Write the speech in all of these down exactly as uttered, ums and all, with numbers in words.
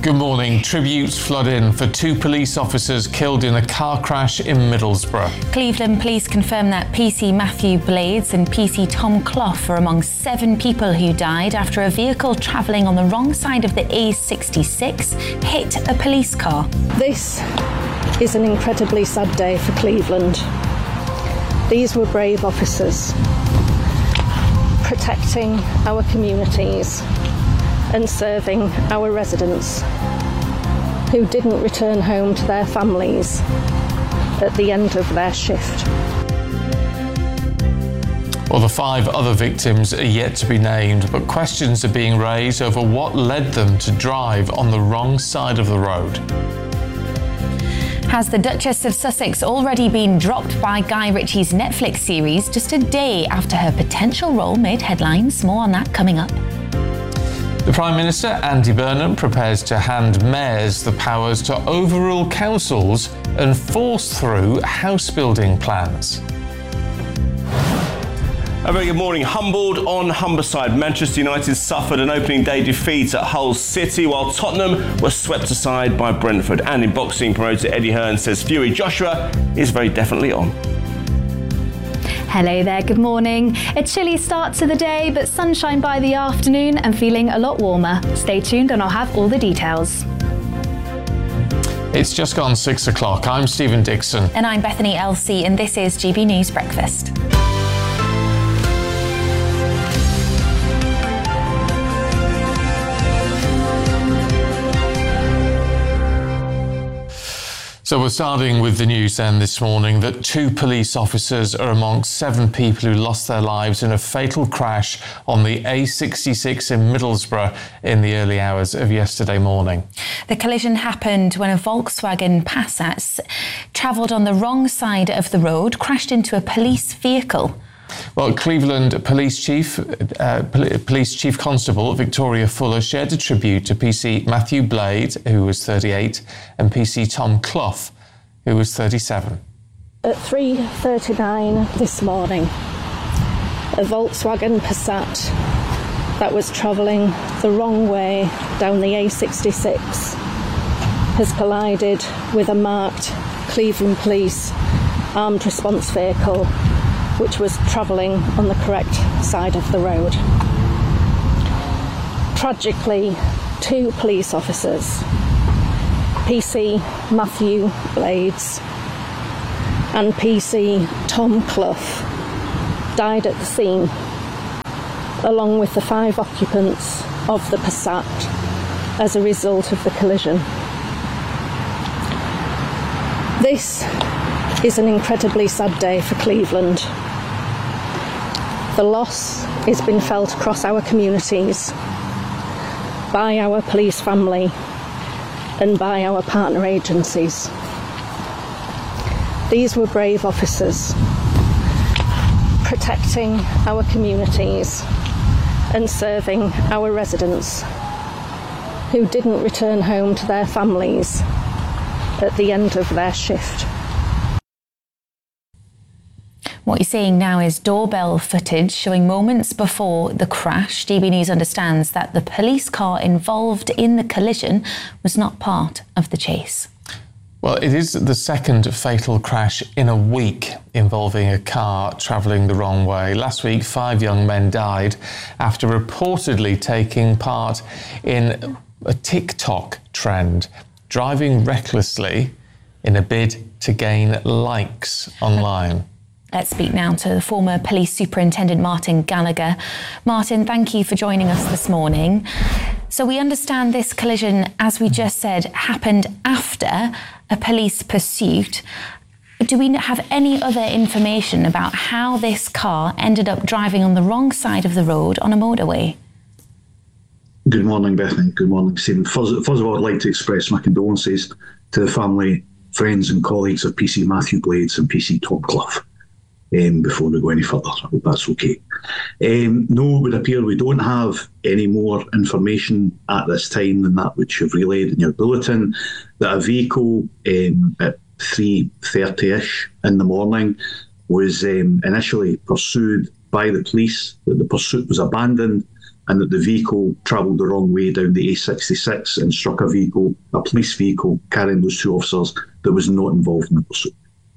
Good morning. Tributes flood in for two police officers killed in a car crash in Middlesbrough. Cleveland police confirm that P C Matthew Blades and P C Tom Clough are among seven people who died after a vehicle travelling on the wrong side of the A sixty-six hit a police car. This is an incredibly sad day for Cleveland. These were brave officers protecting our communities and serving our residents who didn't return home to their families at the end of their shift. Well, the five other victims are yet to be named, but questions are being raised over what led them to drive on the wrong side of the road. Has the Duchess of Sussex already been dropped by Guy Ritchie's Netflix series just a day after her potential role made headlines? More on that coming up. The Prime Minister, Andy Burnham, prepares to hand mayors the powers to overrule councils and force through house building plans. A very good morning. Humbled on Humberside, Manchester United suffered an opening day defeat at Hull City, while Tottenham were swept aside by Brentford. And in boxing, promoter Eddie Hearn says Fury Joshua is very definitely on. Hello there, good morning. A chilly start to the day, but sunshine by the afternoon and feeling a lot warmer. Stay tuned and I'll have all the details. It's just gone six o'clock. I'm Stephen Dixon. And I'm Bethany Elsey, and this is G B News Breakfast. So we're starting with the news then this morning that two police officers are amongst seven people who lost their lives in a fatal crash on the A sixty-six in Middlesbrough in the early hours of yesterday morning. The collision happened when a Volkswagen Passat travelled on the wrong side of the road, crashed into a police vehicle. Well, Cleveland Police Chief, uh, Police Chief Constable Victoria Fuller shared a tribute to P C Matthew Blades, who was thirty-eight, and P C Tom Clough, who was thirty-seven. At three thirty-nine this morning, a Volkswagen Passat that was travelling the wrong way down the A sixty-six has collided with a marked Cleveland Police armed response vehicle which was travelling on the correct side of the road. Tragically, two police officers, P C Matthew Blades and P C Tom Clough, died at the scene, along with the five occupants of the Passat as a result of the collision. This is an incredibly sad day for Cleveland. The loss has been felt across our communities by our police family and by our partner agencies. These were brave officers protecting our communities and serving our residents who didn't return home to their families at the end of their shift. What you're seeing now is doorbell footage showing moments before the crash. G B News understands that the police car involved in the collision was not part of the chase. Well, it is the second fatal crash in a week involving a car travelling the wrong way. Last week, five young men died after reportedly taking part in a TikTok trend, driving recklessly in a bid to gain likes online. Let's speak now to the former Police Superintendent Martin Gallagher. Martin, thank you for joining us this morning. So we understand this collision, as we just said, happened after a police pursuit. Do we have any other information about how this car ended up driving on the wrong side of the road on a motorway? Good morning, Bethany. Good morning, Stephen. First, first of all, I'd like to express my condolences to the family, friends and colleagues of P C Matthew Blades and P C Tom Clough. Um, before we go any further, I hope that's okay. Um, no, it would appear we don't have any more information at this time than that which you've relayed in your bulletin, that a vehicle um, at three thirty-ish in the morning was um, initially pursued by the police, that the pursuit was abandoned and that the vehicle travelled the wrong way down the A sixty-six and struck a vehicle, a police vehicle carrying those two officers that was not involved in the pursuit.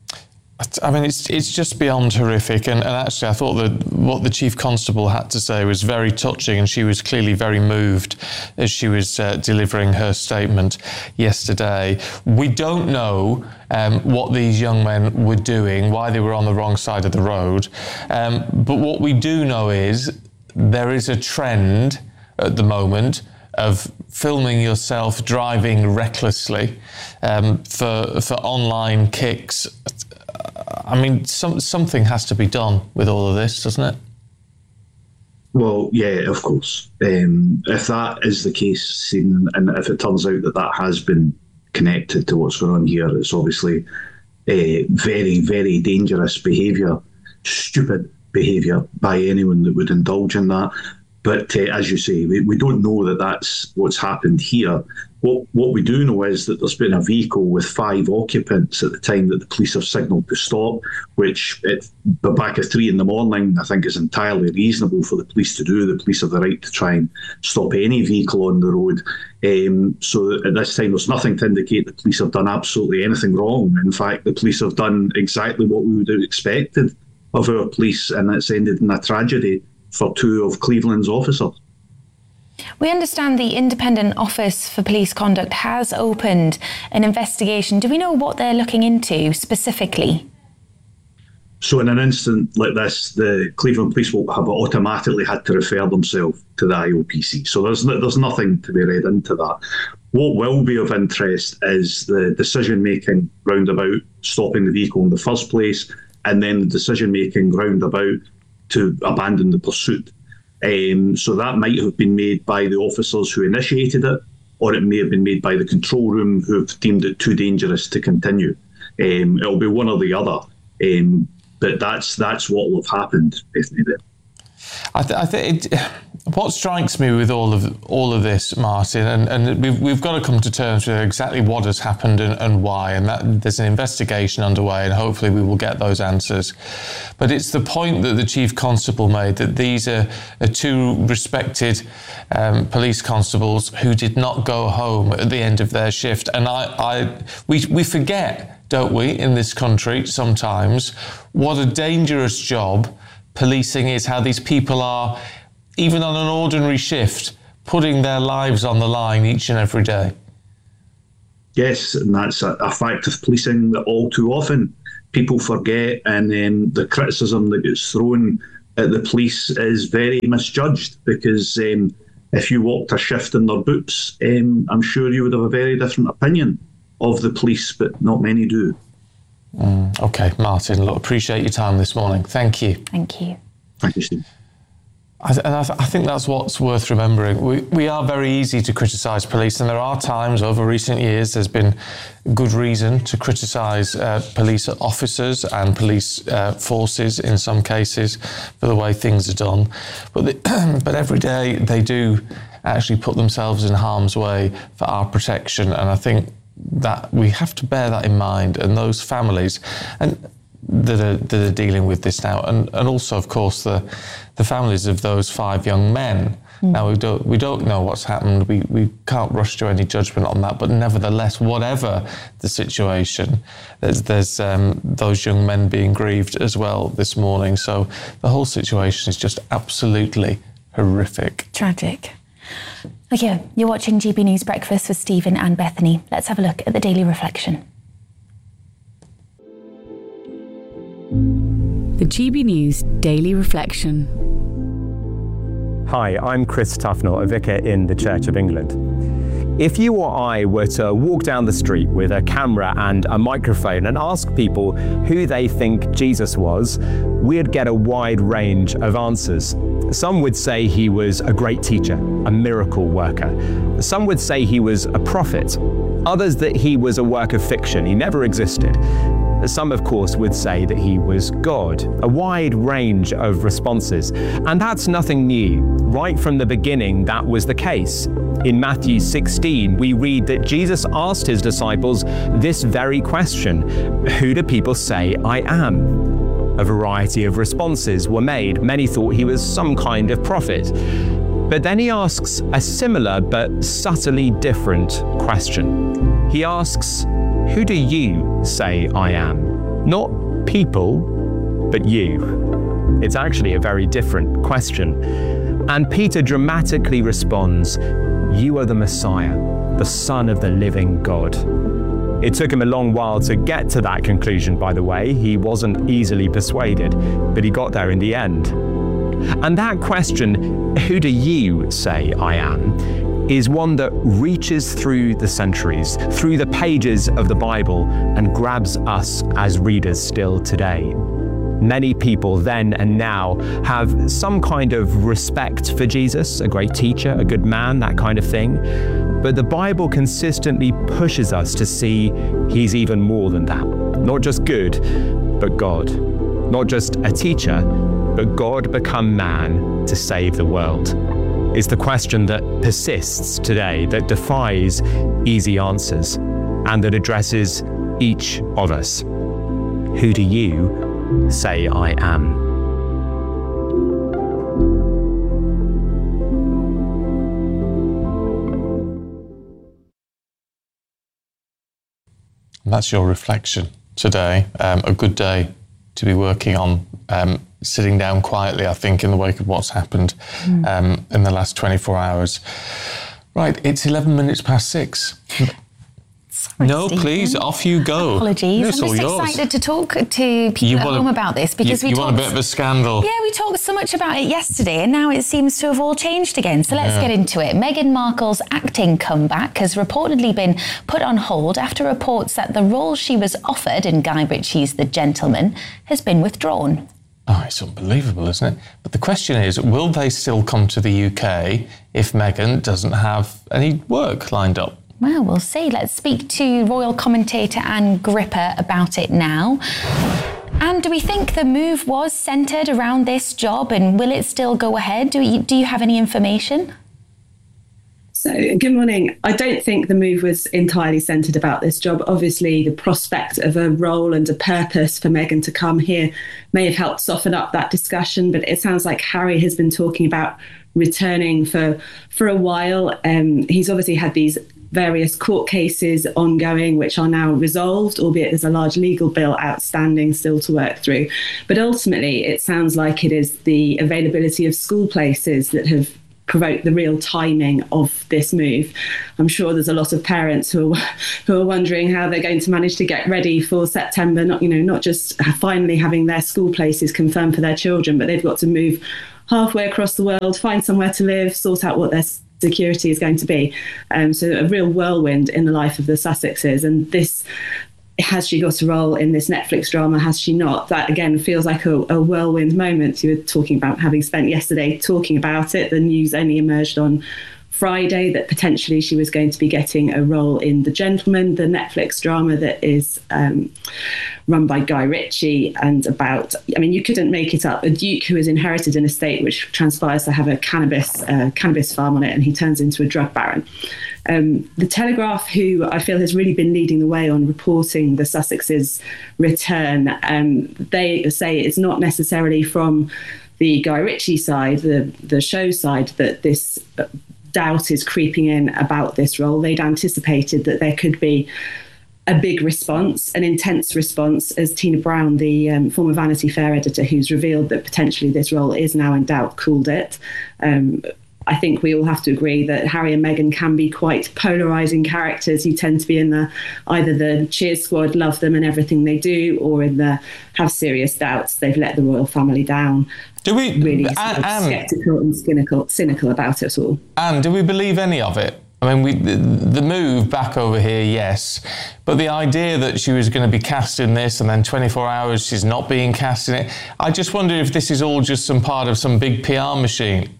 I mean, it's it's just beyond horrific. And, and actually, I thought that what the Chief Constable had to say was very touching, and she was clearly very moved as she was uh, delivering her statement yesterday. We don't know um, what these young men were doing, why they were on the wrong side of the road. Um, but what we do know is there is a trend at the moment of filming yourself driving recklessly um, for for online kicks. I mean, some, something has to be done with all of this, doesn't it? Well, yeah, of course. Um, if that is the case, and if it turns out that that has been connected to what's going on here, it's obviously a very, very dangerous behaviour, stupid behaviour by anyone that would indulge in that. But uh, as you say, we, we don't know that that's what's happened here. What what we do know is that there's been a vehicle with five occupants at the time that the police have signalled to stop, which at the back of three in the morning, I think is entirely reasonable for the police to do. The police have the right to try and stop any vehicle on the road. Um, so at this time, there's nothing to indicate the police have done absolutely anything wrong. In fact, the police have done exactly what we would have expected of our police, and it's ended in a tragedy for two of Cleveland's officers. We understand the Independent Office for Police Conduct has opened an investigation. Do we know what they're looking into specifically? So in an incident like this, the Cleveland Police will have automatically had to refer themselves to the I O P C. So there's there's nothing to be read into that. What will be of interest is the decision-making round about stopping the vehicle in the first place, and then the decision-making round about to abandon the pursuit. Um, so that might have been made by the officers who initiated it, or it may have been made by the control room who have deemed it too dangerous to continue. Um, it'll be one or the other, um, but that's that's what will have happened, Bethany. I, th- I think it, what strikes me with all of all of this, Martin, and, and we've we've got to come to terms with exactly what has happened and, and why, and that there's an investigation underway, and hopefully we will get those answers. But it's the point that the Chief Constable made that these are, are two respected um, police constables who did not go home at the end of their shift, and I, I we we forget, don't we, in this country sometimes, what a dangerous job policing is, how these people are, even on an ordinary shift, putting their lives on the line each and every day. Yes, and that's a, a fact of policing that all too often people forget, and then the criticism that gets thrown at the police is very misjudged, because um, if you walked a shift in their boots, um, I'm sure you would have a very different opinion of the police, but not many do. Mm, okay, Martin, look, appreciate your time this morning. Thank you. Thank you. Thank you, Steve. I, th- and I, th- I think that's what's worth remembering. We, we are very easy to criticise police, and there are times over recent years there's been good reason to criticise uh, police officers and police uh, forces in some cases for the way things are done. But, the, but every day they do actually put themselves in harm's way for our protection, and I think that we have to bear that in mind, and those families and that are, that are dealing with this now, and, and also, of course, the the families of those five young men. Mm. Now, we don't we don't know what's happened. We we can't rush to any judgment on that. But nevertheless, whatever the situation, there's there's um, those young men being grieved as well this morning. So the whole situation is just absolutely horrific. Tragic. Okay, you're watching G B News Breakfast with Stephen and Bethany. Let's have a look at the Daily Reflection. The G B News Daily Reflection. Hi, I'm Chris Tufnell, a vicar in the Church of England. If you or I were to walk down the street with a camera and a microphone and ask people who they think Jesus was, we'd get a wide range of answers. Some would say he was a great teacher, a miracle worker. Some would say he was a prophet. Others that he was a work of fiction, he never existed. Some, of course, would say that he was God. A wide range of responses. And that's nothing new. Right from the beginning, that was the case. In Matthew sixteen, we read that Jesus asked his disciples this very question: who do people say I am? A variety of responses were made. Many thought he was some kind of prophet. But then he asks a similar but subtly different question. He asks, who do you say I am? Not people, but you. It's actually a very different question. And Peter dramatically responds, you are the Messiah, the Son of the living God. It took him a long while to get to that conclusion, by the way. He wasn't easily persuaded, but he got there in the end. And that question, who do you say I am, is one that reaches through the centuries, through the pages of the Bible, and grabs us as readers still today. Many people then and now have some kind of respect for Jesus, a great teacher, a good man, that kind of thing. But the Bible consistently pushes us to see he's even more than that. Not just good, but God. Not just a teacher, but God become man to save the world. It's the question that persists today, that defies easy answers, and that addresses each of us. Who do you say I am? That's your reflection today. Um, a good day to be working on um, sitting down quietly, I think, in the wake of what's happened mm. um, in the last twenty-four hours. Right, it's eleven minutes past six. Sorry, no, Stephen. Please, off you go. Apologies. It's I'm all just yours. excited to talk to people You at want a- home about this because you, we you talked... want a bit of a scandal. Yeah, we talked so much about it yesterday and now it seems to have all changed again. So let's Yeah. get into it. Meghan Markle's acting comeback has reportedly been put on hold after reports that the role she was offered in Guy Ritchie's The Gentleman has been withdrawn. Oh, it's unbelievable, isn't it? But the question is, will they still come to the U K if Meghan doesn't have any work lined up? Well, we'll see. Let's speak to royal commentator Anne Gripper about it now. Anne, do we think the move was centred around this job and will it still go ahead? Do you, do you have any information? So, good morning. I don't think the move was entirely centred about this job. Obviously, the prospect of a role and a purpose for Meghan to come here may have helped soften up that discussion, but it sounds like Harry has been talking about returning for, for a while. Um, he's obviously had these various court cases ongoing, which are now resolved, albeit there's a large legal bill outstanding still to work through. But ultimately, it sounds like it is the availability of school places that have provoked the real timing of this move. I'm sure there's a lot of parents who are, who are wondering how they're going to manage to get ready for September, not, you know, not just finally having their school places confirmed for their children, but they've got to move halfway across the world, find somewhere to live, sort out what their security is going to be. Um, so a real whirlwind in the life of the Sussexes. And this, has she got a role in this Netflix drama? Has she not? That again feels like a, a whirlwind moment. You were talking about having spent yesterday talking about it. The news only emerged on Friday that potentially she was going to be getting a role in The Gentleman, the Netflix drama that is um, run by Guy Ritchie and about, I mean, you couldn't make it up, a duke who has inherited an estate which transpires to have a cannabis uh, cannabis farm on it, and he turns into a drug baron. Um, the Telegraph, who I feel has really been leading the way on reporting the Sussexes' return, um, they say it's not necessarily from the Guy Ritchie side, the, the show side, that this uh, doubt is creeping in about this role. They'd anticipated that there could be a big response, an intense response, as Tina Brown, the um, former Vanity Fair editor who's revealed that potentially this role is now in doubt, called it. Um, I think we all have to agree that Harry and Meghan can be quite polarising characters. You tend to be in the either the cheers squad, love them and everything they do, or in the have serious doubts, they've let the royal family down. Do we really Anne, Anne, sceptical and cynical, cynical about it all? And do we believe any of it? I mean, we, the, the move back over here, yes, but the idea that she was going to be cast in this and then twenty-four hours she's not being cast in it, I just wonder if this is all just some part of some big P R machine.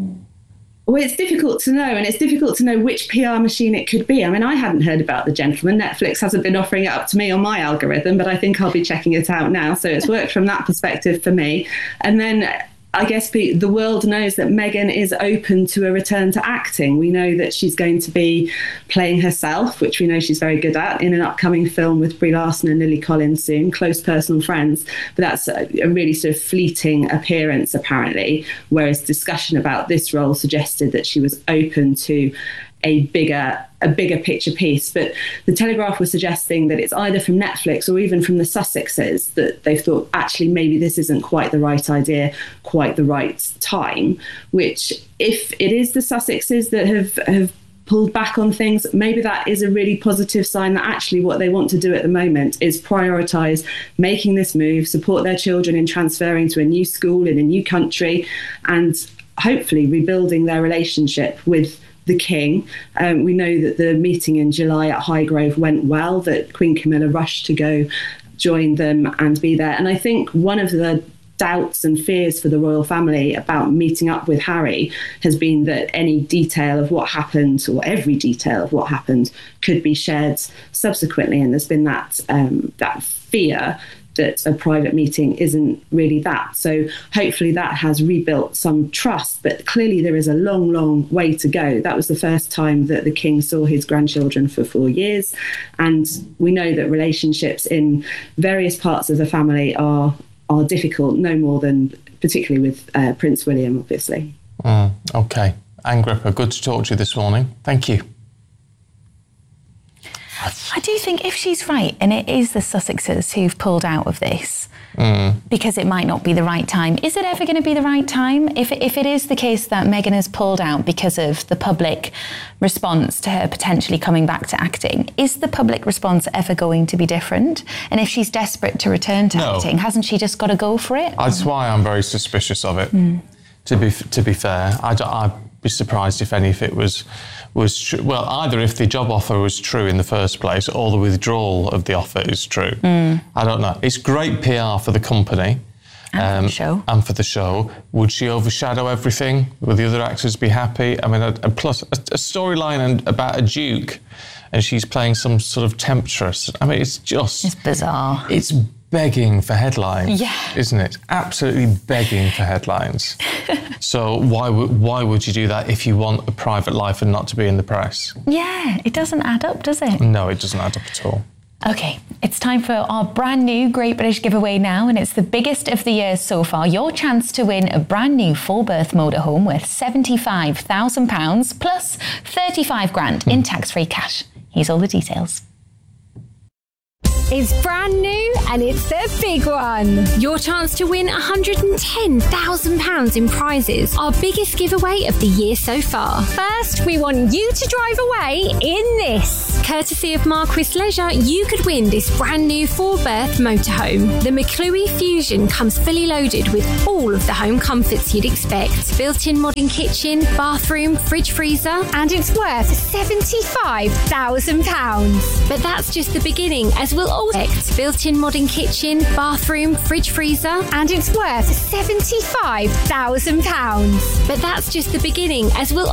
Well, it's difficult to know, and it's difficult to know which P R machine it could be. I mean, I hadn't heard about The Gentleman. Netflix hasn't been offering it up to me on my algorithm, but I think I'll be checking it out now. So it's worked from that perspective for me. And then I guess the world knows that Meghan is open to a return to acting. We know that she's going to be playing herself, which we know she's very good at, in an upcoming film with Brie Larson and Lily Collins soon, Close Personal Friends. But that's a, a really sort of fleeting appearance, apparently, whereas discussion about this role suggested that she was open to a bigger a bigger picture piece. But the Telegraph was suggesting that it's either from Netflix or even from the Sussexes that they've thought, actually, maybe this isn't quite the right idea, quite the right time, which if it is the Sussexes that have, have pulled back on things, maybe that is a really positive sign that actually what they want to do at the moment is prioritise making this move, support their children in transferring to a new school in a new country, and hopefully rebuilding their relationship with the King. Um, we know that the meeting in July at Highgrove went well, that Queen Camilla rushed to go join them and be there. And I think one of the doubts and fears for the royal family about meeting up with Harry has been that any detail of what happened, or every detail of what happened, could be shared subsequently. And there's been that um, that fear that a private meeting isn't really that. So hopefully that has rebuilt some trust, but clearly there is a long, long way to go. That was the first time that the King saw his grandchildren for four years. And we know that relationships in various parts of the family are are difficult, no more than particularly with uh, Prince William, obviously. Mm, okay. Anne Gripper, good to talk to you this morning. Thank you. I do think if she's right, and it is the Sussexes who've pulled out of this, mm. because it might not be the right time, is it ever going to be the right time? If, if it is the case that Meghan has pulled out because of the public response to her potentially coming back to acting, is the public response ever going to be different? And if she's desperate to return to no. acting, hasn't she just got to go for it? That's why I'm very suspicious of it. Mm. To be to be fair, I don't, I'd be surprised if any of it was was true. Well, either if the job offer was true in the first place, or the withdrawal of the offer is true. Mm. I don't know. It's great P R for the company. And um, for the show. And for the show. Would she overshadow everything? Will the other actors be happy? I mean, a, a plus a, a storyline about a duke, and she's playing some sort of temptress. I mean, it's just... It's bizarre. It's begging for headlines, yeah. isn't it? Absolutely begging for headlines. So why would why would you do that if you want a private life and not to be in the press? Yeah, it doesn't add up, does it? No, it doesn't add up at all. OK, it's time for our brand new Great British giveaway now, and it's the biggest of the year so far. Your chance to win a brand new four-berth motorhome worth seventy-five thousand pounds plus thirty-five grand in tax-free cash. Here's all the details. It's brand new and it's the big one. Your chance to win one hundred ten thousand pounds in prizes. Our biggest giveaway of the year so far. First, we want you to drive away in this. Courtesy of Marquis Leisure, you could win this brand new four-berth motorhome. The McClue Fusion comes fully loaded with all of the home comforts you'd expect. Built-in modern kitchen, bathroom, fridge freezer, and it's worth seventy-five thousand pounds. But that's just the beginning, as we'll all expect. Built-in modern kitchen, bathroom, fridge freezer, and it's worth seventy-five thousand pounds. But that's just the beginning, as we'll